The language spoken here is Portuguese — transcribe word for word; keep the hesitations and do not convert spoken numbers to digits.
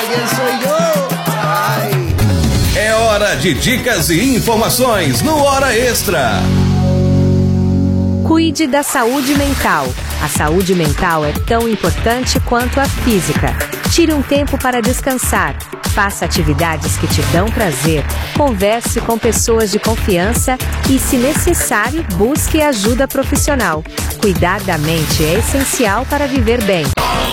quem sou eu? Ai. É hora de dicas e informações no Hora Extra. Cuide da saúde mental. A saúde mental é tão importante quanto a física. Tire um tempo para descansar. Faça atividades que te dão prazer. Converse com pessoas de confiança e, se necessário, busque ajuda profissional. Cuidar da mente é essencial para viver bem.